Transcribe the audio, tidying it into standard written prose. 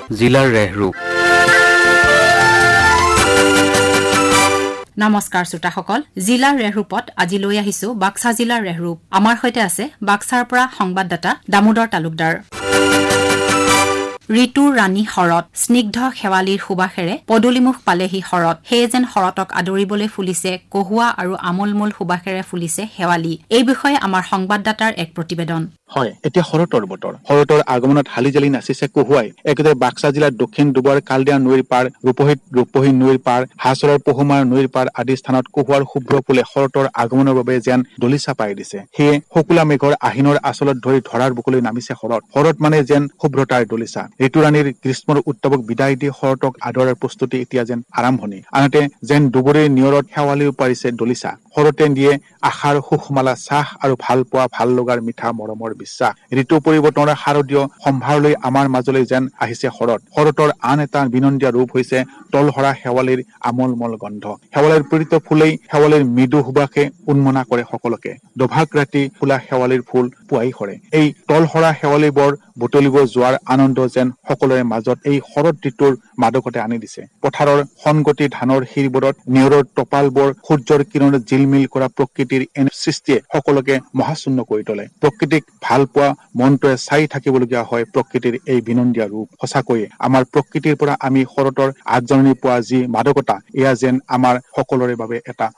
জিলাৰ ৰেহৰূপ। নমস্কাৰ শ্ৰোতাসকল, জিলাৰ ৰেহৰূপত আজি লৈ আহিছো বাক্সা জিলাৰ ৰেহৰূপ। আমাৰ সৈতে আছে বাক্সাৰ পৰা সংবাদদাতা দামোদৰ তালুকদাৰ। ঋতুৰ ৰাণী শৰৎ, স্নিগ্ধ শেৱালিৰ সুবাসেৰে পদূলিমুখ পালেহি শৰৎ। সেয়ে যেন শৰতক আদৰিবলৈ ফুলিছে কহুৱা আৰু আমোলমোল সুবাসেৰে ফুলিছে শেৱালি। এই বিষয়ে আমাৰ সংবাদদাতাৰ এক প্ৰতিবেদন। হয়, এতিয়া শৰতৰ বতৰ। শৰতৰ আগমনত হালি জালি নাচিছে কহুৱাই। একেদৰে বাক্সা জিলাৰ দক্ষিণ ডুবৰ কালদিয়া নৈৰ পাৰ, ৰূপহী নৈৰ পাৰ, হাছৰৰ পহুমাৰ নৈৰ পাৰ আদি স্থানত কহুৱাৰ শুভ্ৰ ফুলে শৰতৰ আগমনৰ বাবে যেন দলিচা পাই দিছে। সেয়ে শুকুলা মেঘৰ আহিনৰ আচলত ধৰি ধৰাৰ বুকুলৈ নামিছে শৰৎ। শৰৎ মানে যেন শুভ্ৰতাৰ দলিচা। ঋতুৰাণীৰ গ্ৰীষ্মৰ উত্তাপক বিদায় দি শৰতক আদৰাৰ প্ৰস্তুতি এতিয়া যেন আৰম্ভণি। আনহাতে যেন ডুবুৰীৰ নিয়ৰত শেৱালিও পাৰিছে দলিচা। শৰতে দিয়ে আশাৰ সুখমালা চাহ আৰু ভাল পোৱা ভাল লগাৰ মিঠা মৰমৰ বিশ্বাস। ঋতু পৰিৱৰ্তনৰ শাৰদীয় সম্ভাৰলৈ আমাৰ মাজলৈ যেন আহিছে শৰৎ। শৰতৰ আন এটা বিনন্দীয়া ৰূপ হৈছে তলসৰা শেৱালিৰ আমোলমোল গন্ধ। শেৱালিৰ প্ৰীত ফুলেই শেৱালিৰ মৃদু সুবাসে উন্মনা কৰে সকলোকে। দোভাগ ৰাতি ফুলা শেৱালিৰ ফুল পুৱাই সৰে। এই তলসৰা শেৱালিবোৰ বুটলিব যোৱাৰ আনন্দ যেন সকলোৰে মাজত এই শৰৎ ঋতুৰ মাদকতে আনি দিছে। পথাৰৰ সনগতি ধানৰ শিৰবোৰত নিয়ৰৰ টপালবোৰ সূৰ্যৰ কিৰণত জিলমিল কৰা প্ৰকৃতিৰ এনে সৃষ্টিয়ে সকলোকে মহাশূন্য কৰি তোলে। প্ৰকৃতিক ভাল পোৱা মনটোৱে চাই থাকিবলগীয়া হয় প্ৰকৃতিৰ এই বিনন্দীয়া ৰূপ। সঁচাকৈয়ে আমাৰ প্ৰকৃতিৰ পৰা আমি শৰতৰ আগজাননী পোৱা যি মাদকতা, এয়া যেন আমাৰ সকলোৰে বাবে এটা